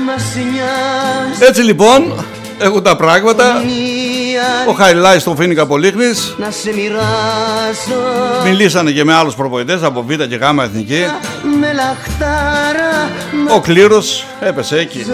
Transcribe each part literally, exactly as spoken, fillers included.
Έτσι λοιπόν έχουν τα πράγματα. Ο Χαϊλάης τον Φοίνικα Πολύχνης. Μιλήσανε και με άλλους προπονητές από Β και Γ εθνική. Ο Κλήρος έπεσε εκεί.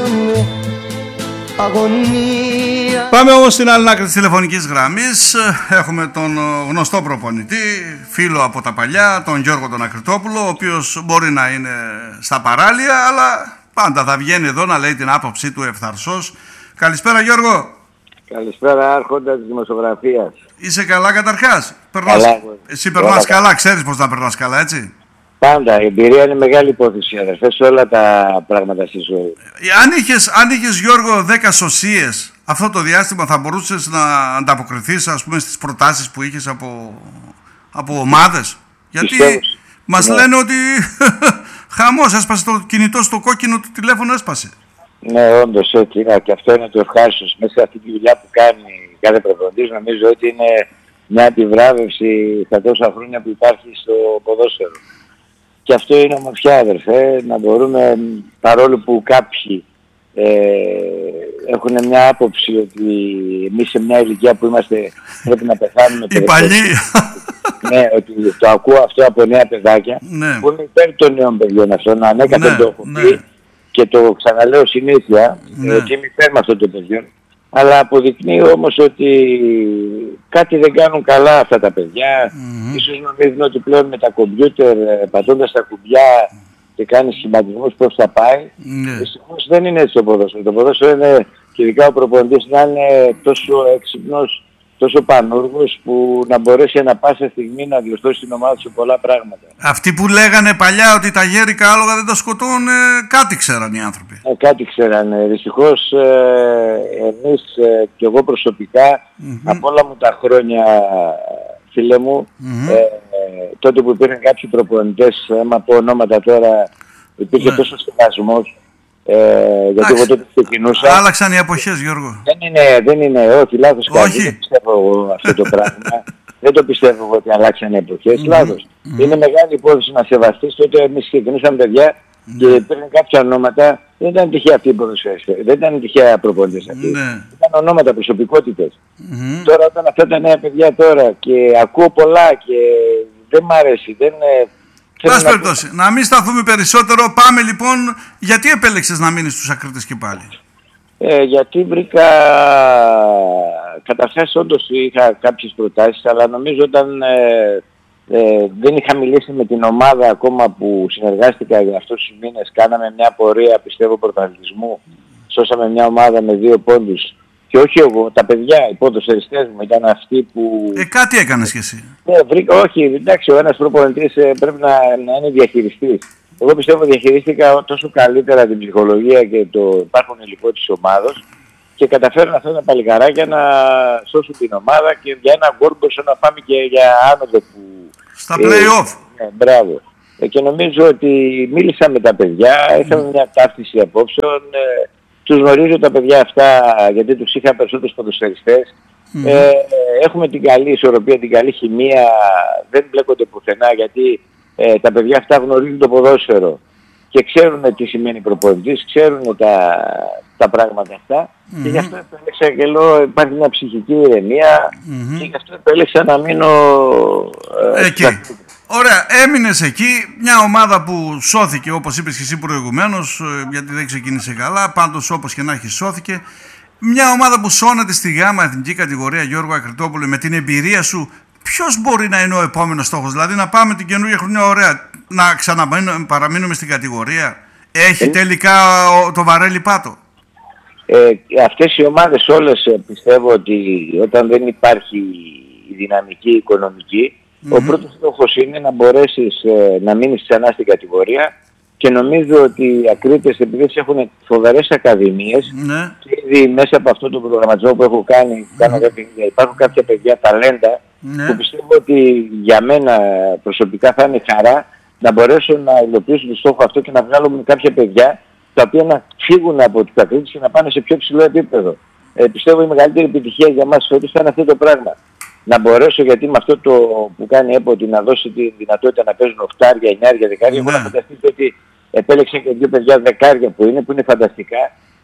Πάμε όμως στην άλλη άκρη της τηλεφωνικής γραμμής. Έχουμε τον γνωστό προπονητή, φίλο από τα παλιά, τον Γιώργο τον Ακριτόπουλο, ο οποίος μπορεί να είναι στα παράλια, αλλά πάντα θα βγαίνει εδώ να λέει την άποψή του ευθαρσός. Καλησπέρα Γιώργο. Καλησπέρα άρχοντα της δημοσιογραφίας. Είσαι καλά καταρχάς? Περνάς... Καλά. Εσύ περνάς καλά, καλά, ξέρεις πως να περνάς καλά, έτσι? Πάντα, η εμπειρία είναι μεγάλη υπόθεση αδερφέ σε όλα τα πράγματα στη ζωή. Αν είχες, αν είχες Γιώργο δέκα σωσίες αυτό το διάστημα, θα μπορούσες να ανταποκριθείς, ας πούμε, στις προτάσεις που είχες από, από ομάδες? Γιατί Πιστεύω. μας ναι. λένε ότι χαμός, έσπασε το κινητό στο κόκκινο του τηλέφωνο, έσπασε. Ναι, όντως έτσι είναι, και αυτό είναι το ευχάριστος. Μέσα σε αυτή τη δουλειά που κάνει κάθε προπονητής, νομίζω ότι είναι μια επιβράβευση στα τόσα χρόνια που υπάρχει στο ποδόσφαιρο. Και αυτό είναι ομορφιά αδερφέ, να μπορούμε, παρόλο που κάποιοι ε, έχουν μια άποψη ότι εμείς σε μια ηλικία που είμαστε πρέπει να πεθάνουμε. Οι παλιοί. Ναι, ότι το ακούω αυτό από νέα παιδάκια, ναι. που είναι υπέρ των νέων παιδιών αυτών, ανέκαθεν ναι, το έχω πει ναι. Και το ξαναλέω συνήθεια, ναι. Ότι είμαι υπέρ με αυτό το παιδιό. Αλλά αποδεικνύει όμως ότι κάτι δεν κάνουν καλά αυτά τα παιδιά. Mm-hmm. Ίσως νομίζουν ότι πλέον με τα κομπιούτερ, πατώντας τα κουμπιά και κάνει σχηματισμούς πώς θα πάει. Mm-hmm. Δυστυχώς δεν είναι έτσι το ποδόσφαιρο. Το ποδόσφαιρο είναι, και ειδικά ο προπονητής, να είναι τόσο έξυπνος, τόσο πανούργος, που να μπορέσει ανα πάσα στιγμή να διορθώσει την ομάδα σε πολλά πράγματα. Αυτοί που λέγανε παλιά ότι τα γέρικα άλογα δεν τα σκοτώνουν, ε, κάτι ξέραν οι άνθρωποι. Ε, κάτι ξέρανε. Δυστυχώς ε, εμείς ε, και εγώ προσωπικά, mm-hmm. από όλα μου τα χρόνια, φίλε μου, mm-hmm. ε, ε, τότε που υπήρχαν κάποιοι προπονητές, άμα πω ονόματα τώρα, υπήρχε mm-hmm. τόσο σχεδιασμός. Ε, γιατί εγώ τότε ξεκινούσα. Άλλαξαν οι εποχές, Γιώργο. Δεν είναι, δεν είναι, όχι, λάθος κάτι. Δεν το πιστεύω εγώ αυτό το πράγμα. Δεν το πιστεύω εγώ ότι αλλάξαν οι εποχές. Mm-hmm. Λάθος. Mm-hmm. Είναι μεγάλη υπόθεση να σεβαστείς. Τότε εμείς ξεκινήσαμε παιδιά mm-hmm. και υπήρχαν κάποια ονόματα. Δεν ήταν τυχαία αυτοί οι ποδοσφαιριστές. Δεν ήταν τυχαία προπονητές αυτοί. Mm-hmm. Ήταν ονόματα, προσωπικότητες. Mm-hmm. Τώρα όταν αυτά τα νέα παιδιά τώρα και ακούω πολλά και δεν μ' αρέσει, δεν. Πάση περιπτώσει, να μην σταθούμε περισσότερο. Πάμε λοιπόν. Γιατί επέλεξες να μείνεις στους Ακρίτες και πάλι? Ε, γιατί βρήκα, καταρχάς όντως είχα κάποιες προτάσεις, αλλά νομίζω όταν ε, ε, δεν είχα μιλήσει με την ομάδα ακόμα που συνεργάστηκα για αυτούς τους μήνες, κάναμε μια πορεία, πιστεύω, πρωταθλητισμού, σώσαμε μια ομάδα με δύο πόντους. Και όχι εγώ, τα παιδιά, οι ποδοσφαιριστές μου ήταν αυτοί που... Ε, κάτι έκανες κι εσύ. Ναι, βρήκα, όχι, εντάξει, ο ένας προπονητής ε, πρέπει να, να είναι διαχειριστής. Εγώ πιστεύω διαχειρίστηκα τόσο καλύτερα την ψυχολογία και το υπάρχον υλικό της ομάδος και καταφέρουν αυτά τα παλικαράκια να σώσουν την ομάδα και για ένα γκολ μπορούσαν να πάμε και για άνοδο που... Στα play-off. Ε, ναι, μπράβο. Ε, και νομίζω ότι μίλησα με τα παιδιά, είχαμε mm. μια ταύτιση απόψεων. Ε, τους γνωρίζω τα παιδιά αυτά γιατί τους είχα περισσότερους ποδοσφαιριστές. Mm. Ε, έχουμε την καλή ισορροπία, την καλή χημεία, δεν μπλέκονται πουθενά γιατί ε, τα παιδιά αυτά γνωρίζουν το ποδόσφαιρο και ξέρουν τι σημαίνει προπονητής, ξέρουν τα, τα πράγματα αυτά mm-hmm. και γι' αυτό επέλεξα και λέω υπάρχει μια ψυχική ηρεμία mm-hmm. και γι' αυτό επέλεξα να μείνω ε, εκεί. Στα... Ωραία, έμεινες εκεί, μια ομάδα που σώθηκε όπως είπες και εσύ προηγουμένως, γιατί δεν ξεκίνησε καλά, πάντως όπως και να έχει σώθηκε. Μια ομάδα που σώνεται στη γάμα εθνική κατηγορία, Γιώργο Ακριτόπουλε, με την εμπειρία σου, ποιος μπορεί να είναι ο επόμενος στόχος? Δηλαδή να πάμε την καινούργια χρονιά, ωραία, να ξαναπαραμείνουμε στην κατηγορία. Έχει ε, τελικά το βαρέλι πάτο? Ε, αυτές οι ομάδες όλες πιστεύω ότι όταν δεν υπάρχει η δυναμική οικονομική, mm-hmm. ο πρώτος στόχος είναι να μπορέσεις ε, να μείνεις ξανά στην κατηγορία και νομίζω ότι οι Ακρίτες, επειδή έχουν φοβερές ακαδημίες mm-hmm. και ήδη μέσα από αυτό το προγραμματισμό που έχω κάνει, mm-hmm. κάνω κάποια, υπάρχουν κάποια παιδιά ταλέντα mm-hmm. που πιστεύω ότι για μένα προσωπικά θα είναι χαρά να μπορέσουν να υλοποιήσουν το στόχο αυτό και να βγάλουν κάποια παιδιά τα οποία να φύγουν από τους Ακρίτες και να πάνε σε πιο ψηλό επίπεδο. Ε, πιστεύω η μεγαλύτερη επιτυχία για μας φέτος θα είναι αυτό το πράγμα. Να μπορέσω, γιατί με αυτό το που κάνει έποτε να δώσει τη δυνατότητα να παίζουν οχτάρια, εννιάρια, δεκάρια, εγώ να φανταστείτε ότι επέλεξα και δύο παιδιά δεκάρια που είναι, που είναι φανταστικά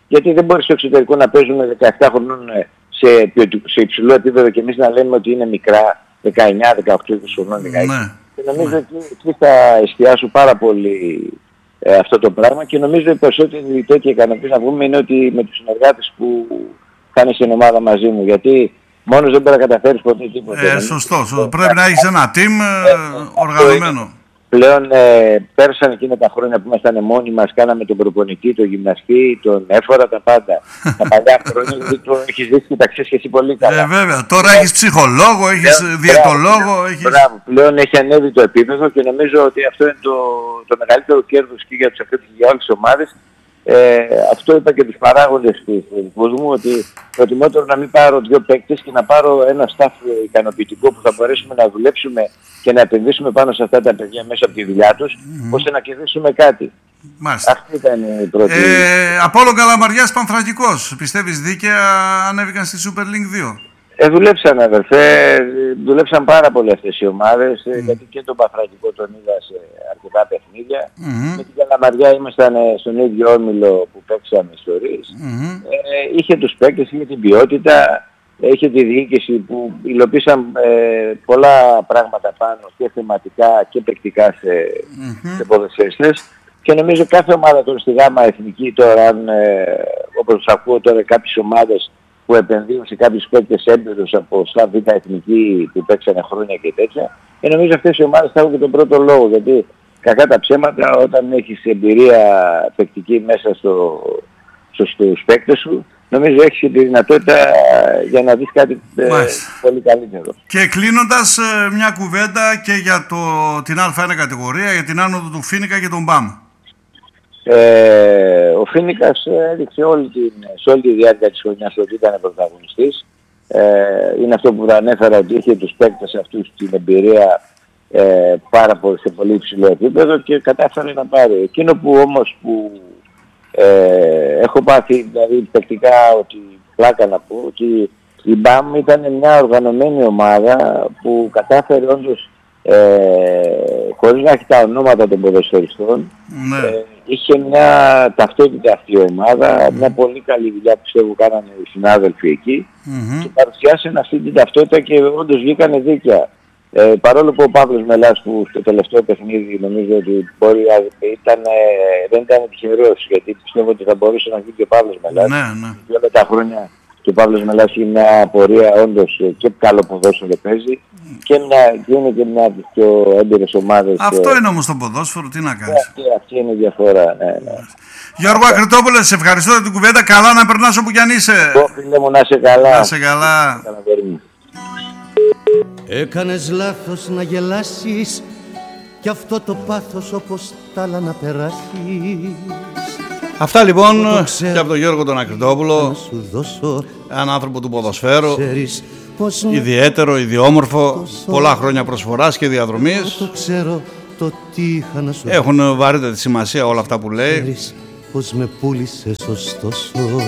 Γιατί δεν μπορεί στο εξωτερικό να παίζουν δεκαεπτά χρονών σε, σε υψηλό επίπεδο και εμείς να λέμε ότι είναι μικρά, δεκαεννιά, δεκαοκτώ, είκοσι χρονών, δεκαέξι. Ναι. Και νομίζω ναι. ότι εκεί θα εστιάσουν πάρα πολύ ε, αυτό το πράγμα και νομίζω οι περισσότεροι τέτοιοι ικανοποιείς να πούμε είναι ότι με τους συνεργάτες που θα είναι στην ομάδα μαζί μου. Γιατί μόνος δεν μπορεί να καταφέρεις ποτέ τίποτα. Ε, σωστό, σωστό. Πρέπει να έχεις ένα team ε, οργανωμένο. Πλέον ε, πέρασαν εκείνα τα χρόνια που ήμασταν μόνοι μας, κάναμε τον προπονητή, τον γυμναστή, τον έφορα, τα πάντα. Τα παλιά χρόνια δηλαδή το έχεις δει και τα ξέρεις και εσύ πολύ καλά. Ε, βέβαια. Τώρα έχεις ψυχολόγο, έχεις πλέον, διαιτολόγο. Μπράβο, έχεις... μπράβο. Πλέον έχει ανέβει το επίπεδο και νομίζω ότι αυτό είναι το, το μεγαλύτερο κέρδος και για τους αθλητές και για όλες τις ομάδες. Ε, αυτό είπα και τους παράγοντες του δικούς μου, ότι προτιμότερο να μην πάρω δύο παίκτες και να πάρω ένα staff ικανοποιητικό που θα μπορέσουμε να δουλέψουμε και να επενδύσουμε πάνω σε αυτά τα παιδιά μέσα από τη δουλειά τους, mm. ώστε να κερδίσουμε κάτι. Μάλιστα. Αυτή ήταν η πρώτη. Ε, Απόλλων Καλαμαριάς Πανθρακικός. Πιστεύεις δίκαια ανέβηκαν στη Super League δύο? Ε, δουλέψαν αδερφέ, δουλέψαν πάρα πολύ αυτές οι ομάδες, mm. γιατί και τον Πανθρακικό τον είδα σε αρκετά παιχνίδια. Mm-hmm. Με την Καλαμαριά ήμασταν στον ίδιο όμιλο που παίξαμε ιστορίες. Mm-hmm. Ε, είχε τους παίκτες, είχε την ποιότητα, είχε τη διοίκηση που υλοποίησαν ε, πολλά πράγματα πάνω και θεματικά και παικτικά σε, mm-hmm. σε ποδοσφαιριστές. Και νομίζω κάθε ομάδα τώρα στη ΓΑΜΑ Εθνική τώρα, αν, ε, όπως ακούω τώρα κάποιες ομάδες που επενδύουν σε κάποιους παίκτες έμπειρους από στα Β' Εθνική που παίξανε χρόνια και τέτοια. Και νομίζω αυτές οι ομάδες θα έχουν και τον πρώτο λόγο, γιατί κακά τα ψέματα όταν έχεις εμπειρία παικτική μέσα στο, στο, στους παίκτες σου, νομίζω έχεις και τη δυνατότητα για να δεις κάτι ε, πολύ καλύτερο. Και κλείνοντας μια κουβέντα και για το, την Α1 κατηγορία, για την άνοδο του Φίνικα και τον Μπαμ. Ε, ο Φίνικας έδειξε όλη την, σε όλη τη διάρκεια της χρονιάς ότι ήταν πρωταγωνιστής. Ε, είναι αυτό που ανέφερα, ότι είχε τους παίκτες αυτούς την εμπειρία ε, πάρα πολύ, σε πολύ υψηλό επίπεδο και κατάφερε να πάρει. Εκείνο που όμως που ε, έχω πάθει, δηλαδή παικτικά, ότι πλάκα να πω, ότι η Μπαμ ήταν μια οργανωμένη ομάδα που κατάφερε όντως ε, χωρίς να έχει τα ονόματα των ποδοσφαιριστών, ναι. ε, είχε μια ταυτότητα αυτή η ομάδα, mm. μια πολύ καλή δουλειά που πιστεύω κάνανε οι συνάδελφοι εκεί mm-hmm. και παρουσιάσαν αυτή την ταυτότητα και όντως βγήκανε δίκαια. Ε, παρόλο που ο Παύλος Μελάς που στο τελευταίο παιχνίδι νομίζω ότι μπορεί, ήταν, ε, δεν ήταν τυχερός, γιατί πιστεύω ότι θα μπορούσε να βγει και ο Παύλος Μελάς. Ναι, ναι. Και όλα τα χρόνια και ο Παύλος Μελάς έχει μια πορεία όντως και καλό ποδόσφαιρο παίζει και, μια, και είναι και μια από τις πιο έμπειρες ομάδες. Αυτό ε, είναι όμως το ποδόσφαιρο, τι να κάνεις. Αυτή, αυτή είναι η διαφορά, ναι, ναι. Γιώργο Ακριτόπουλε, σε ευχαριστώ για την κουβέντα. Καλά να περνάς όπου κι αν είσαι. Εγώ φίλε μου, να είσαι καλά. Να είσαι καλά. Έκανες λάθος να γελάσεις κι αυτό το πάθος όπως τ' άλλα να περάσεις. Αυτά λοιπόν και από τον Γιώργο τον Ακριτόπουλο, έναν άνθρωπο του ποδοσφαίρου, ιδιαίτερο, ιδιόμορφο, πολλά χρόνια προσφοράς και διαδρομής. Έχουν βαρύτατη σημασία όλα αυτά που λέει. Πως με πούλησες ωστόσο